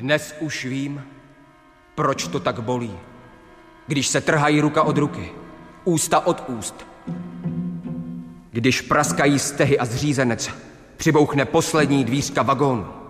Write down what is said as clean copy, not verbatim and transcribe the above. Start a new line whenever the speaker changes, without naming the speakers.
Dnes už vím, proč to tak bolí. Když se trhají ruka od ruky, ústa od úst. Když praskají stehy a zřízenec přibouchne poslední dvířka vagónu.